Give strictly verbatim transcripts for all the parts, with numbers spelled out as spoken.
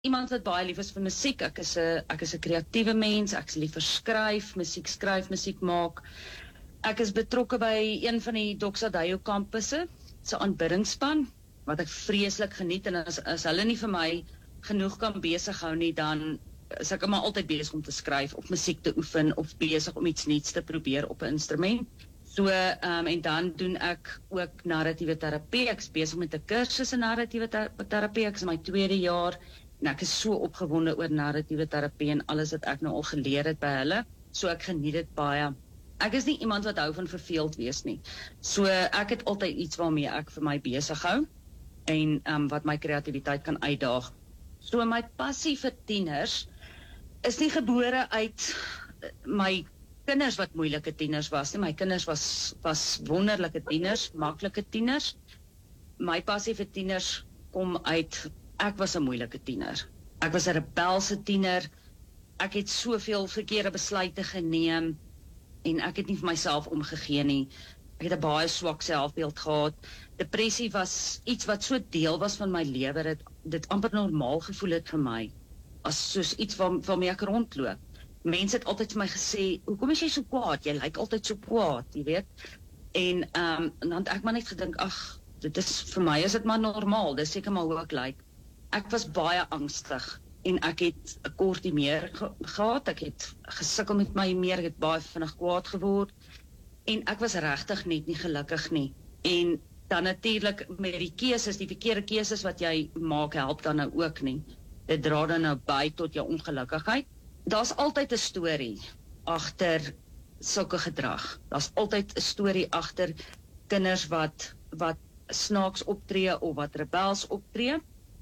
iemand wat baie lief is vir musiek. Ek is 'n ek is 'n kreatiewe mens, ek is lief vir skryf, musiek skryf, musiek maak. Ek is betrokke by een van die Doxadeyo kampusse, se aanbiddingsspan, wat ek vreeslik geniet, en as, as hulle nie vir my genoeg kan besig hou nie, dan is ek maar altyd besig om te skryf, of musiek te oefen, of besig om iets nuuts te probeer op 'n instrument. So, um, en dan doen ek ook narratiewe terapie. Ek is besig met 'n kursus in narratiewe terapie. Ek is in my tweede jaar, en ek is so opgewonde oor narratiewe terapie en alles wat ek nou al geleer het by hulle. So ek geniet dit baie. Ek is nie iemand wat hou van verveeld wees nie. So ek het altyd iets waarmee ek vir my besig hou, en um, wat my kreatiwiteit kan uitdaag. So my passie vir tieners is nie gebore uit my kinders wat moeilike tieners was nie. My kinders was, was wonderlike tieners, maklike tieners. My passie vir tieners kom uit, ek was 'n moeilike tiener. Ek was 'n rebelse tiener. Ek het soveel verkeerde besluite geneem, en ek het nie vir myself omgegee nie. Ek het 'n baie swak selfbeeld gehad. Depressie was iets wat so deel was van my lewe, dat dit amper normaal gevoel het vir my, as soos iets waar, waarmee ek rondloop. Mense het altyd vir my gesê, hoekom is jy so kwaad? Jy lyk altyd so kwaad, jy weet. En, um, en dan het ek maar net gedink, ag, dit is, vir my is dit maar normaal, dis seker maar hoe ek lyk. Ek was baie angstig, en ek het 'n kort meer ge gehad, ek het gesukkel met my meer, ek het baie vinnig kwaad geword, en ek was regtig net nie gelukkig nie. En dan natuurlik met die keuses, die verkeerde keuses wat jy maak, help dan nou ook nie. Dit dra dan nou by tot jou ongelukkigheid. Daar's altyd 'n storie agter sulke gedrag. Daar's altyd 'n storie agter kinders wat wat snaaks optree of wat rebels optree.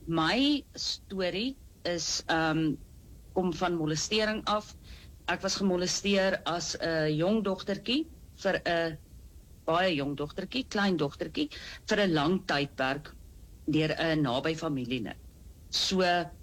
My storie is um kom van molestering af. Ek was gemolesteer as 'n jong dogtertjie vir 'n baie jong dogtertjie, klein dogtertjie, vir 'n lang tydperk deur 'n naby familielid. So,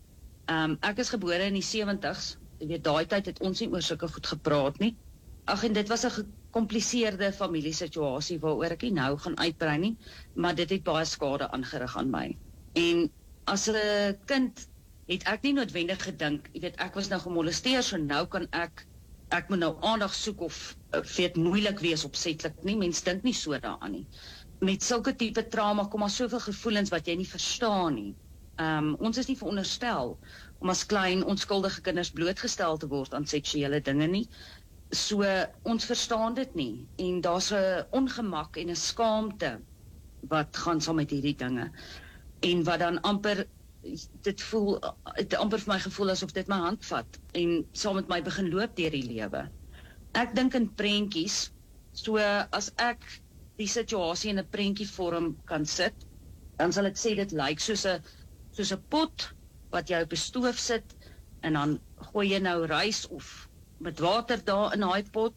um, ek is gebore in die sewenties. Jy weet, daai tyd het ons nie oor sulke goed gepraat nie. Ag, en dit was 'n gekompliseerde familiesituasie waaroor ek nie nou gaan uitbrei nie, maar dit het baie skade aangerig aan my. En as 'n kind het ek nie noodwendig gedink, jy weet, ek was nou gemolesteer, so nou kan ek ek moet nou aandag soek of weet moeilik wees opsetlik nie. Mens dink nie so daaraan nie. Met sulke tipe trauma kom maar soveel gevoelens wat jy nie verstaan nie. Um, ons is nie veronderstel om as klein onskuldige kinders blootgestel te word aan seksuele dinge nie. So ons verstaan dit nie, en daar's 'n ongemak en 'n skaamte wat gaan saam met hierdie dinge, en wat dan amper dit voel, het amper vir my gevoel asof dit my hand vat en saam met my begin loop deur die lewe. Ek dink in prentjies, so as ek die situasie in 'n prentjie vorm kan sit, dan sal ek sê dit lyk soos 'n soos 'n pot wat jy op 'n stoof sit, en dan gooi jy nou rys of met water daar in daai pot,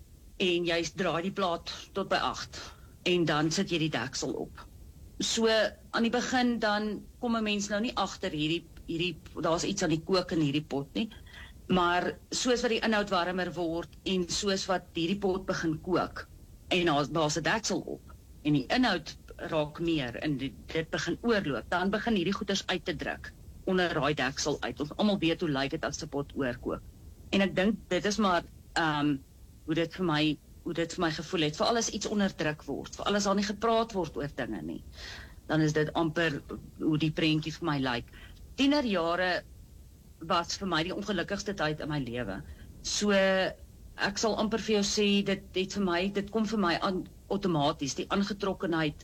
en jy draai die plaat tot by agt, en dan sit jy die deksel op. So aan die begin dan kom 'n mens nou nie agter hierdie hierdie daar's iets aan die kook in hierdie pot nie, maar soos wat die inhoud warmer word en soos wat hierdie pot begin kook en daar's 'n deksel op en die inhoud raak meer en dit, dit begin oorloop, dan begin hierdie goeders uit te druk onder daai deksel uit. Ons almal weet hoe lyk dit as 'n pot oorkook. En ek dink dit is maar um, hoe dit vir my hoe dit vir my gevoel het, veral as iets onderdruk word, veral as daar nie gepraat word oor dinge nie, dan is dit amper hoe die prentjie vir my lyk. Tienerjare was vir my die ongelukkigste tyd in my lewe. So ek sal amper vir jou sê, dit het vir my, dit kom vir my aan outomaties, die aangetrokkenheid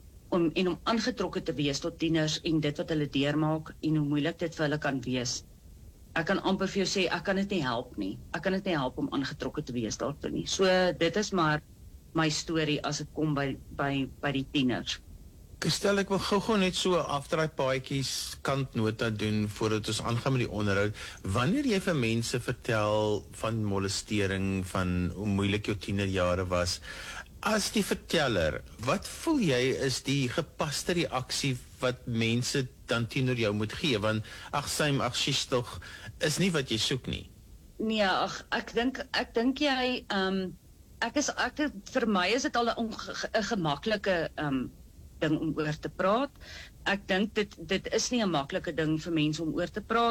om en om aangetrokke te wees tot tieners en dit wat hulle deurmaak en hoe moeilik dit vir hulle kan wees. Ek kan amper vir jou sê, ek kan dit nie help nie. Ek kan dit nie help om aangetrokke te wees daartoe nie. So dit is maar my storie as dit kom by by by die tieners. Stel, ek wil gou-gou net so afdraai paadjies kantnota doen voordat ons aangaan met die onderhoud. Wanneer jy vir mense vertel van molestering, van hoe moeilik jou tienerjare was, as die verteller, wat voel jy is die gepaste reaksie wat mense dan teenoor jou moet gee? Want ag Sym, ag sies tog, is nie wat jy soek nie. Nee, ag ek dink ek dink jy um, ek is ek vir my is dit al 'n ongemaklike um, ding om oor te praat. ek dink dit dit is nie 'n maklike ding vir mense om oor te praat